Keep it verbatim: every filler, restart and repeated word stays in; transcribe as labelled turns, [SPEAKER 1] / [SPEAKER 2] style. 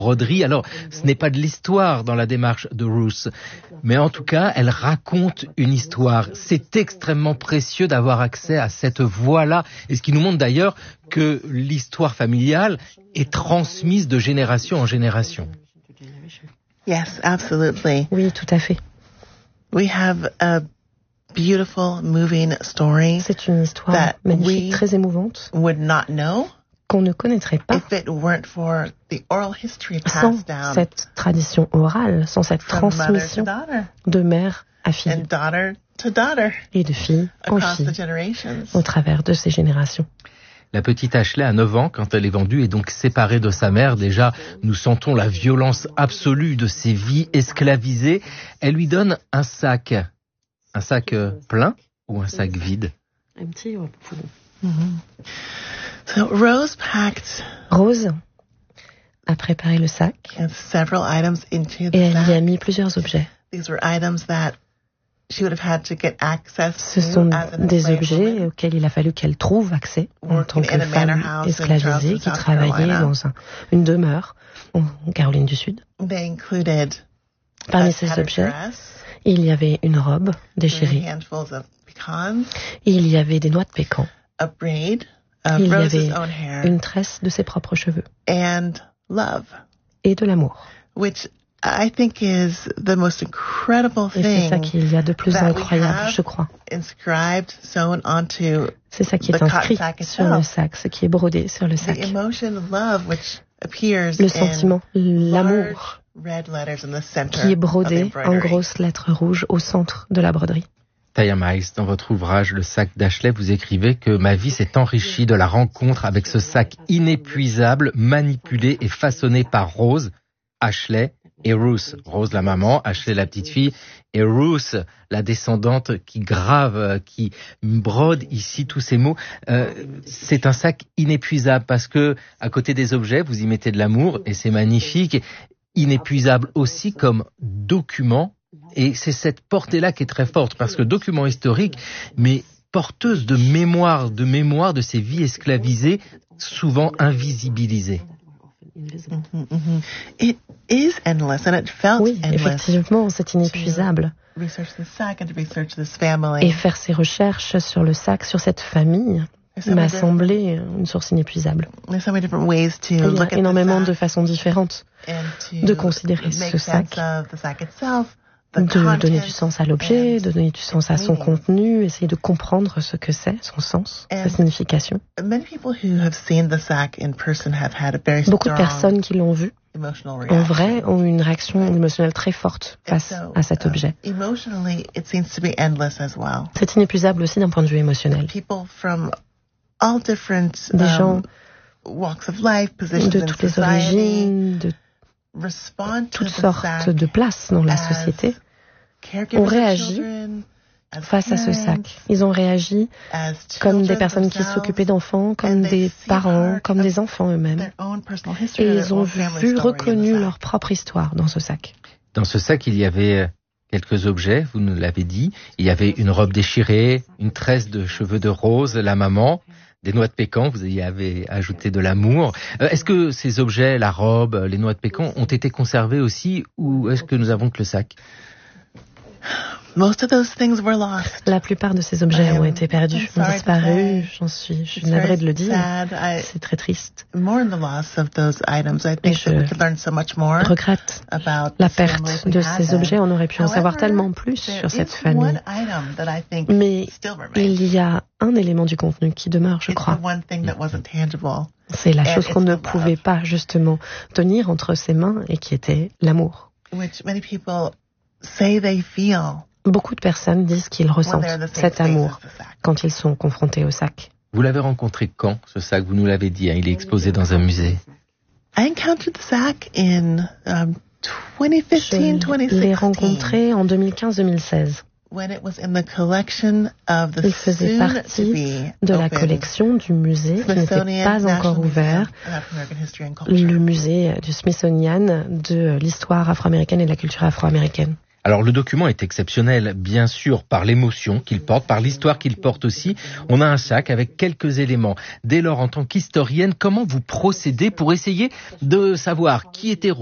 [SPEAKER 1] broderie. Alors, ce n'est pas de l'histoire dans la démarche de Ruth, mais en tout cas, elle raconte une histoire. C'est extrêmement précieux d'avoir accès à cette voix-là, et ce qui nous montre d'ailleurs que l'histoire familiale est transmise de génération en génération.
[SPEAKER 2] Yes, absolutely.
[SPEAKER 3] Oui, tout à fait.
[SPEAKER 2] We have a beautiful, moving story.
[SPEAKER 3] C'est une histoire magnifique, très émouvante,
[SPEAKER 2] would not know
[SPEAKER 3] qu'on ne connaîtrait pas
[SPEAKER 2] if it weren't for the oral history
[SPEAKER 3] sans
[SPEAKER 2] passed down
[SPEAKER 3] cette tradition orale, sans cette
[SPEAKER 2] from mother to
[SPEAKER 3] transmission
[SPEAKER 2] daughter
[SPEAKER 3] de mère à fille
[SPEAKER 2] and daughter to daughter
[SPEAKER 3] et de fille en
[SPEAKER 2] across
[SPEAKER 3] fille
[SPEAKER 2] the generations.
[SPEAKER 3] au travers de ces générations.
[SPEAKER 1] La petite Ashley a neuf ans quand elle est vendue et donc séparée de sa mère. Déjà, nous sentons la violence absolue de ces vies esclavisées. Elle lui donne un sac. Un sac plein ou un sac vide?
[SPEAKER 2] Mm-hmm. So Rose packed
[SPEAKER 3] Rose a préparé le sac
[SPEAKER 2] several items into the
[SPEAKER 3] et elle y a
[SPEAKER 2] sack.
[SPEAKER 3] mis plusieurs objets.
[SPEAKER 2] These were items that she would have had to get access
[SPEAKER 3] Ce
[SPEAKER 2] to
[SPEAKER 3] sont
[SPEAKER 2] as an
[SPEAKER 3] des
[SPEAKER 2] enslaved
[SPEAKER 3] objets
[SPEAKER 2] woman.
[SPEAKER 3] auxquels il a fallu qu'elle trouve accès en tant
[SPEAKER 2] Working
[SPEAKER 3] que
[SPEAKER 2] in a manor
[SPEAKER 3] femme
[SPEAKER 2] house in
[SPEAKER 3] esclavisée
[SPEAKER 2] Charleston,
[SPEAKER 3] qui
[SPEAKER 2] South
[SPEAKER 3] travaillait
[SPEAKER 2] Carolina.
[SPEAKER 3] dans un, une demeure en Caroline du Sud.
[SPEAKER 2] They included
[SPEAKER 3] Parmi
[SPEAKER 2] a
[SPEAKER 3] ces
[SPEAKER 2] tattered
[SPEAKER 3] objets,
[SPEAKER 2] dress,
[SPEAKER 3] il y avait une robe
[SPEAKER 2] three
[SPEAKER 3] déchirée,
[SPEAKER 2] handfuls of pecans,
[SPEAKER 3] il y avait des noix de pécan,
[SPEAKER 2] a braid of
[SPEAKER 3] il y
[SPEAKER 2] Rose's
[SPEAKER 3] avait
[SPEAKER 2] own hair,
[SPEAKER 3] une tresse de ses propres cheveux
[SPEAKER 2] and love,
[SPEAKER 3] et de l'amour.
[SPEAKER 2] which I think is the most incredible
[SPEAKER 3] Et c'est ça
[SPEAKER 2] thing
[SPEAKER 3] qu'il y a de plus
[SPEAKER 2] that we
[SPEAKER 3] incroyable,
[SPEAKER 2] have
[SPEAKER 3] je crois.
[SPEAKER 2] inscribed, sewn onto
[SPEAKER 3] C'est ça qui est
[SPEAKER 2] the cotton
[SPEAKER 3] inscrit
[SPEAKER 2] sack
[SPEAKER 3] sur le
[SPEAKER 2] itself.
[SPEAKER 3] sac, ce qui est brodé sur le
[SPEAKER 2] The
[SPEAKER 3] sac.
[SPEAKER 2] emotion of love, which appears
[SPEAKER 3] Le
[SPEAKER 2] in
[SPEAKER 3] sentiment, l'amour,
[SPEAKER 2] large red letters in the center
[SPEAKER 3] qui est
[SPEAKER 2] of the
[SPEAKER 3] brodé en
[SPEAKER 2] embroidery.
[SPEAKER 3] grosses lettres rouges au centre de la broderie.
[SPEAKER 1] Taya Miles, dans votre ouvrage Le sac d'Ashley, vous écrivez que ma vie s'est enrichie de la rencontre avec ce sac inépuisable, manipulé et façonné par Rose, Ashley et Ruth. Rose la maman, Ashley la petite fille, et Ruth la descendante qui grave, qui brode ici tous ces mots. Euh, c'est un sac inépuisable parce que à côté des objets, vous y mettez de l'amour et c'est magnifique. Inépuisable aussi comme document. Et c'est cette portée-là qui est très forte, parce que document historique, mais porteuse de mémoire, de mémoire de ces vies esclavisées, souvent invisibilisées.
[SPEAKER 2] Mm-hmm, mm-hmm. It is endless, and it felt
[SPEAKER 3] Oui,
[SPEAKER 2] endless.
[SPEAKER 3] effectivement, c'est inépuisable.
[SPEAKER 2] Research this sack and to research this family.
[SPEAKER 3] Et faire ses recherches sur le sac, sur cette famille,
[SPEAKER 2] There's so
[SPEAKER 3] m'a
[SPEAKER 2] many
[SPEAKER 3] semblé une source inépuisable.
[SPEAKER 2] different- There's so many different ways to
[SPEAKER 3] Il y
[SPEAKER 2] look
[SPEAKER 3] a
[SPEAKER 2] at
[SPEAKER 3] énormément
[SPEAKER 2] the
[SPEAKER 3] de
[SPEAKER 2] sack
[SPEAKER 3] façons différentes
[SPEAKER 2] and to
[SPEAKER 3] de considérer
[SPEAKER 2] make
[SPEAKER 3] ce
[SPEAKER 2] sense
[SPEAKER 3] sac,
[SPEAKER 2] of the sack itself, the
[SPEAKER 3] de donner
[SPEAKER 2] contents,
[SPEAKER 3] du sens à l'objet,
[SPEAKER 2] and
[SPEAKER 3] de donner du sens à son
[SPEAKER 2] meaning.
[SPEAKER 3] contenu, essayer de comprendre ce que c'est, son sens, sa
[SPEAKER 2] And
[SPEAKER 3] signification.
[SPEAKER 2] Many people who have seen the sack in person have had a very
[SPEAKER 3] Beaucoup de
[SPEAKER 2] strong
[SPEAKER 3] personnes qui l'ont vu,
[SPEAKER 2] emotional
[SPEAKER 3] en
[SPEAKER 2] reaction.
[SPEAKER 3] vrai, ont une réaction émotionnelle très forte
[SPEAKER 2] And
[SPEAKER 3] face
[SPEAKER 2] so,
[SPEAKER 3] à cet
[SPEAKER 2] um,
[SPEAKER 3] objet.
[SPEAKER 2] emotionally, it seems to be endless as well.
[SPEAKER 3] C'est inépuisable aussi d'un point de vue émotionnel.
[SPEAKER 2] People from all different
[SPEAKER 3] Des
[SPEAKER 2] um,
[SPEAKER 3] gens
[SPEAKER 2] walks of life, positions
[SPEAKER 3] de
[SPEAKER 2] in
[SPEAKER 3] toutes les
[SPEAKER 2] society,
[SPEAKER 3] origines, de
[SPEAKER 2] respond to
[SPEAKER 3] toutes
[SPEAKER 2] the
[SPEAKER 3] sortes
[SPEAKER 2] sack
[SPEAKER 3] de places dans la
[SPEAKER 2] as
[SPEAKER 3] société
[SPEAKER 2] caregivers
[SPEAKER 3] ont
[SPEAKER 2] of
[SPEAKER 3] réagi
[SPEAKER 2] children, as
[SPEAKER 3] face à ce
[SPEAKER 2] parents,
[SPEAKER 3] sac. Ils ont réagi
[SPEAKER 2] as
[SPEAKER 3] comme des
[SPEAKER 2] children
[SPEAKER 3] personnes qui
[SPEAKER 2] themselves,
[SPEAKER 3] s'occupaient d'enfants, comme
[SPEAKER 2] and they
[SPEAKER 3] des
[SPEAKER 2] see
[SPEAKER 3] parents,
[SPEAKER 2] part
[SPEAKER 3] comme
[SPEAKER 2] of
[SPEAKER 3] des enfants eux-mêmes.
[SPEAKER 2] their own personal history
[SPEAKER 3] Et
[SPEAKER 2] or
[SPEAKER 3] ils
[SPEAKER 2] their
[SPEAKER 3] ont
[SPEAKER 2] own family
[SPEAKER 3] vu,
[SPEAKER 2] story in
[SPEAKER 3] reconnu
[SPEAKER 2] the sack.
[SPEAKER 3] leur propre histoire dans ce sac.
[SPEAKER 1] Dans ce sac, il y avait quelques objets, vous nous l'avez dit. Il y avait une robe déchirée, une tresse de cheveux de Rose, la maman, des noix de pécan, vous y avez ajouté de l'amour. Euh, est-ce que ces objets, la robe, les noix de pécan, ont été conservés aussi, ou est-ce que nous avons que le sac?
[SPEAKER 2] Most of those things were lost.
[SPEAKER 3] La plupart de ces objets
[SPEAKER 2] I am-
[SPEAKER 3] ont été perdus,
[SPEAKER 2] I'm
[SPEAKER 3] ont
[SPEAKER 2] sorry to
[SPEAKER 3] disparu.
[SPEAKER 2] say.
[SPEAKER 3] J'en suis, je suis
[SPEAKER 2] It's
[SPEAKER 3] navrée
[SPEAKER 2] very
[SPEAKER 3] de le dire.
[SPEAKER 2] sad. I
[SPEAKER 3] C'est très triste.
[SPEAKER 2] mourn the loss of those items. I think
[SPEAKER 3] je
[SPEAKER 2] that we could learn so much more
[SPEAKER 3] Je regrette
[SPEAKER 2] about
[SPEAKER 3] la
[SPEAKER 2] the families
[SPEAKER 3] perte
[SPEAKER 2] we
[SPEAKER 3] de
[SPEAKER 2] had
[SPEAKER 3] ces
[SPEAKER 2] then.
[SPEAKER 3] objets. On aurait pu en savoir
[SPEAKER 2] However,
[SPEAKER 3] tellement plus
[SPEAKER 2] there
[SPEAKER 3] sur cette
[SPEAKER 2] is
[SPEAKER 3] famille.
[SPEAKER 2] one item that I think
[SPEAKER 3] Mais
[SPEAKER 2] still remains.
[SPEAKER 3] il y a un élément du contenu qui demeure, je
[SPEAKER 2] It's
[SPEAKER 3] crois.
[SPEAKER 2] the one thing that wasn't tangible.
[SPEAKER 3] C'est la
[SPEAKER 2] And
[SPEAKER 3] chose qu'on
[SPEAKER 2] it's
[SPEAKER 3] ne
[SPEAKER 2] the
[SPEAKER 3] pouvait
[SPEAKER 2] love.
[SPEAKER 3] pas justement tenir entre ses mains et qui était l'amour.
[SPEAKER 2] Which many people say they feel
[SPEAKER 3] Beaucoup de personnes disent qu'ils
[SPEAKER 2] when
[SPEAKER 3] ressentent
[SPEAKER 2] they're in the same
[SPEAKER 3] cet
[SPEAKER 2] space
[SPEAKER 3] amour
[SPEAKER 2] as the sack.
[SPEAKER 3] quand ils sont confrontés au sac.
[SPEAKER 1] Vous l'avez rencontré quand, ce sac? Vous nous l'avez dit, hein, il est exposé dans un musée.
[SPEAKER 2] I encountered the sack in um, twenty fifteen, twenty
[SPEAKER 3] Je l'ai
[SPEAKER 2] sixteen,
[SPEAKER 3] rencontré en deux mille quinze deux mille seize.
[SPEAKER 2] when it was in the collection of the
[SPEAKER 3] Il faisait partie
[SPEAKER 2] soon-to-be
[SPEAKER 3] de la
[SPEAKER 2] opened
[SPEAKER 3] collection du musée qui n'était
[SPEAKER 2] Smithsonian
[SPEAKER 3] pas
[SPEAKER 2] National
[SPEAKER 3] encore
[SPEAKER 2] Museum
[SPEAKER 3] ouvert,
[SPEAKER 2] of African American History and Culture.
[SPEAKER 3] le musée du Smithsonian de l'histoire afro-américaine et de la culture afro-américaine.
[SPEAKER 1] Alors le document est exceptionnel, bien sûr, par l'émotion qu'il porte, par l'histoire qu'il porte aussi. On a un sac avec quelques éléments. Dès lors, en tant qu'historienne, comment vous procédez pour essayer de savoir qui était